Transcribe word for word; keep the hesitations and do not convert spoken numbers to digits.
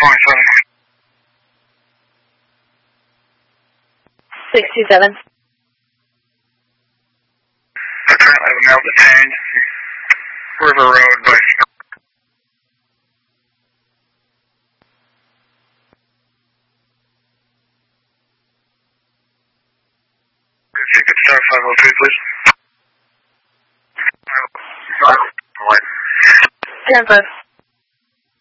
twenty-seven. six two seven. I currently have a male detained. River Road by If you could start five oh three, please. ten five.